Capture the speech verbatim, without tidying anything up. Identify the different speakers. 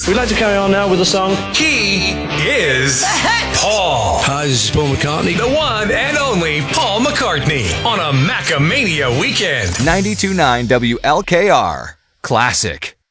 Speaker 1: We'd like to carry on now with the song.
Speaker 2: He is Paul.
Speaker 3: Hi, this is Paul McCartney.
Speaker 2: The one and only Paul McCartney on a Macamania weekend.
Speaker 4: ninety-two point nine W L K R. Classic.